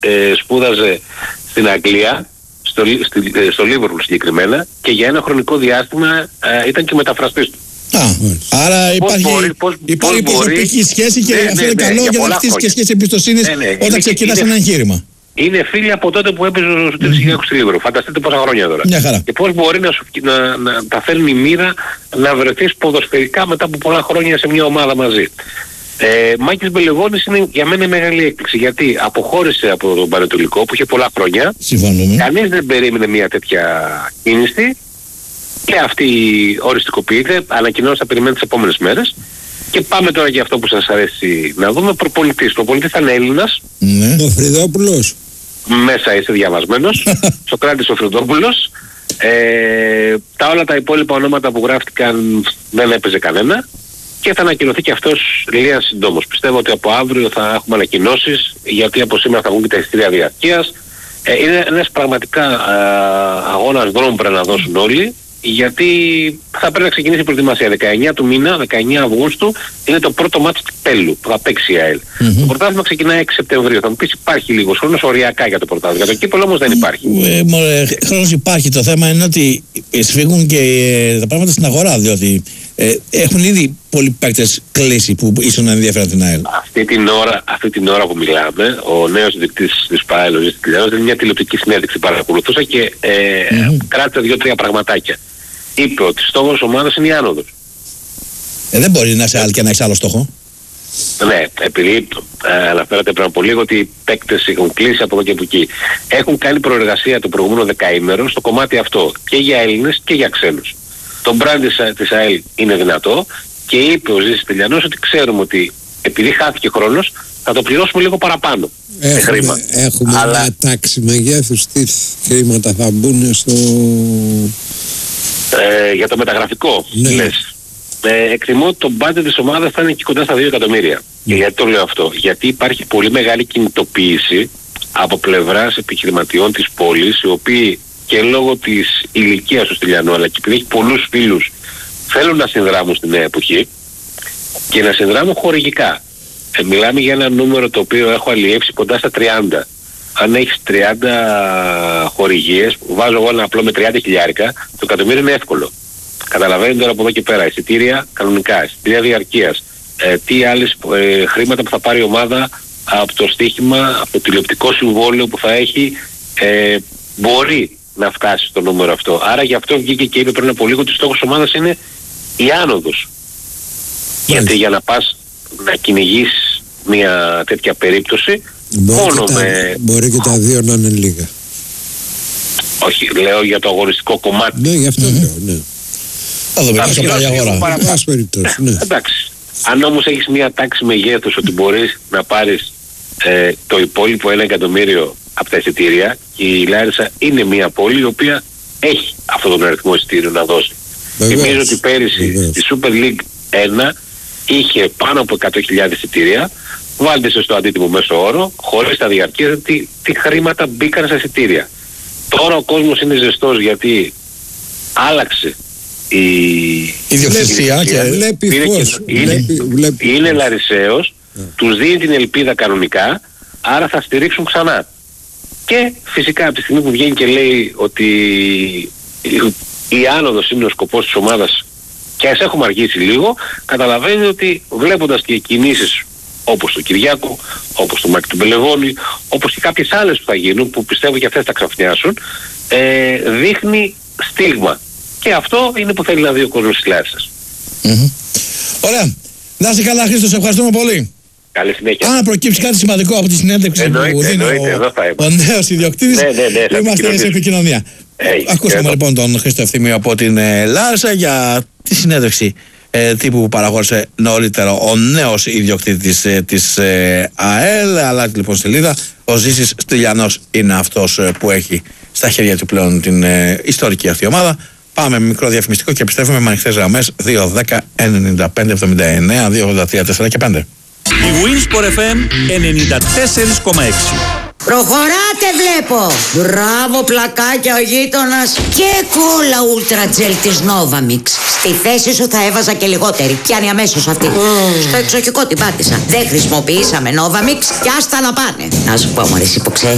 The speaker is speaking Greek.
σπούδαζε στην Αγγλία, στο Λίβερπουλ συγκεκριμένα, και για ένα χρονικό διάστημα ήταν και μεταφραστής του. Άρα υπάρχει προσωπική σχέση και αυτό είναι καλό για να χτίσει και σχέση εμπιστοσύνης όταν ξεκινάς ένα εγχείρημα. Είναι φίλοι από τότε που έπαιζε ο Σωτήρης Κυριάκου στη Λίβερπουλ. Φανταστείτε πόσα χρόνια τώρα. Και πώς μπορεί να τα φέρνει η μοίρα να βρεθείς ποδοσφαιρικά μετά από πολλά χρόνια σε μια ομάδα μαζί. Μάκης Μπελεγώνης είναι για μένα μεγάλη έκπληξη, γιατί αποχώρησε από τον Πανετολικό που είχε πολλά χρόνια. Συμφωνούμε. Κανείς δεν περίμενε μια τέτοια κίνηση και αυτή οριστικοποιείται, ανακοινώσει θα περιμένει τις επόμενες μέρες. Και πάμε τώρα για αυτό που σας αρέσει να δούμε, προπονητής. Προπονητής ήταν Έλληνας. Ναι. Ο Φρυδόπουλος. Μέσα είσαι διαβασμένος. Σοκράτης ο Φρυδόπουλος. Όλα τα υπόλοιπα ονόματα που γράφτηκαν δεν έπαιζε κανένα. Και θα ανακοινωθεί και αυτός λίγα συντόμως. Πιστεύω ότι από αύριο θα έχουμε ανακοινώσεις, γιατί από σήμερα θα βγουν και τα εισιτήρια διαρκείας. Είναι ένας πραγματικά αγώνας δρόμου πρέπει να δώσουν όλοι, γιατί θα πρέπει να ξεκινήσει η προετοιμασία. 19 του μήνα, 19 Αυγούστου, είναι το πρώτο μάτς του Τέλου που θα παίξει η ΑΕΛ. Το πρωτάθλημα ξεκινάει 6 Σεπτεμβρίου. Θα μου πεις υπάρχει λίγος χρόνος οριακά για το πρωτάθλημα. Για το κύπελλο όμως δεν υπάρχει. Χρόνος υπάρχει. Το θέμα είναι ότι σφίγγουν και τα πράγματα στην αγορά, διότι έχουν ήδη πολλοί παίκτες κλείσει που ίσως να ενδιαφέρουν την ΑΕΛ. Αυτή την ώρα που μιλάμε, ο νέος δικτύτης της ΠΑΕΛ, ο Ζήσης Τηλιανός, είναι μια τηλεοπτική συνέντευξη που παρακολουθούσα και κράτησε 2-3 πραγματάκια. Είπε ότι στόχος της ομάδας είναι η άνοδος. Δεν μπορεί να είσαι άλλη και να έχεις άλλο στόχο. Ναι, επειδή αναφέρατε πριν από λίγο ότι οι παίκτες έχουν κλείσει από εδώ και από εκεί. Έχουν κάνει προεργασία το προηγούμενο δεκαήμερο στο κομμάτι αυτό και για Έλληνες και για ξένους. Το brand της ΑΕΛ είναι δυνατό και είπε ο Ζήσης Τηλιανός ότι ξέρουμε ότι επειδή χάθηκε χρόνος θα το πληρώσουμε λίγο παραπάνω σε χρήμα. Έχουμε μια τάξη μεγέθους, τι χρήματα θα μπουν στο... για το μεταγραφικό, λες. Εκτιμώ ότι το budget της ομάδας θα είναι και κοντά στα 2 εκατομμύρια. Και γιατί το λέω αυτό? Γιατί υπάρχει πολύ μεγάλη κινητοποίηση από πλευράς επιχειρηματιών της πόλης, οι οποίοι και λόγω της ηλικίας του Στυλιανού, αλλά και επειδή έχει πολλούς φίλους, θέλουν να συνδράμουν στη νέα εποχή και να συνδράμουν χορηγικά. Μιλάμε για ένα νούμερο το οποίο έχω αλλιεύσει κοντά στα 30. Αν έχεις 30 χορηγίες, βάζω εγώ ένα απλό με 30 χιλιάρικα, το εκατομμύριο είναι εύκολο. Καταλαβαίνετε τώρα από εδώ και πέρα, εισιτήρια κανονικά, εισιτήρια διαρκείας, τι άλλες χρήματα που θα πάρει η ομάδα από το στοίχημα, από το τηλεοπτικό συμβόλαιο που θα έχει, μπορεί να φτάσει στο νούμερο αυτό. Άρα γι' αυτό βγήκε και είπε πριν από λίγο ότι στόχος της ομάδας είναι η άνοδος. Γιατί για να πας να κυνηγείς μια τέτοια περίπτωση, μπορεί και τα δύο να είναι λίγα. Όχι, λέω για το αγοριστικό κομμάτι. Ναι, γι' αυτό λέω, ναι. Θα δούμε πίσω από αγορά. Εντάξει. Αν όμως έχεις μια τάξη μεγέθους ότι μπορείς να πάρεις το υπόλοιπο 1 εκατομμύριο από τα εισιτήρια, και η Λάρισα είναι μια πόλη η οποία έχει αυτόν τον αριθμό εισιτήριο να δώσει. Θυμίζω ότι πέρυσι στη Super League 1 είχε πάνω από 100.000 εισιτήρια, βάλτε στο αντίτιμο μέσο όρο, χωρίς τα διαρκεία, τι χρήματα μπήκαν στα εισιτήρια. Τώρα ο κόσμος είναι ζεστός γιατί άλλαξε η ιδιοκτησία και βλέπει φως. Είναι Λαρισαίος, τους δίνει την ελπίδα κανονικά, άρα θα στηρίξουν ξανά. Και φυσικά από τη στιγμή που βγαίνει και λέει ότι η άνοδος είναι ο σκοπός της ομάδας και ας έχουμε αργήσει λίγο, καταλαβαίνει ότι βλέποντας και κινήσεις όπως του Κυριάκου, όπως του Μάκη του Μπελεγώνη, όπως και κάποιες άλλες που θα γίνουν, που πιστεύω και αυτές θα ξαφνιάσουν, δείχνει στίγμα. Και αυτό είναι που θέλει να δει ο κόσμος της Λάρισσας. Ωραία. Να είσαι καλά, Χρήστο, σε ευχαριστούμε πολύ. Καλή συνέχεια. Αν προκύψει κάτι σημαντικό από τη συνέντευξη που δίνει ο νέος ιδιοκτήτης, είμαστε σε επικοινωνία. Ακούσαμε λοιπόν τον Χρήστο Ευθύμιο από την Λάρισα για τη συνέντευξη τύπου που παραχώρησε νωρίτερα ο νέος ιδιοκτήτης της ΑΕΛ. Αλλά λοιπόν σελίδα, ο Ζήσης Τηλιανός είναι αυτός που έχει στα χέρια του πλέον την ιστορική αυτή ομάδα. Πάμε με μικρό διαφημιστικό και επιστρέφουμε με ανοιχτές γραμμές 2-10-95-79, 2-83-4 και 5. Η Winsport FM 94,6. Προχωράτε βλέπω. Μπράβο πλακάκια ο γείτονας. Και κόλλα Ultra Gel της Novamix. Στη θέση σου θα έβαζα και λιγότερη. Πιάνει αμέσως αυτή. Στο εξοχικό την πάτησα. Δεν χρησιμοποιήσαμε Novamix και άστα να πάνε. Να σου πω μωρέ, εσύ που ξέρεις.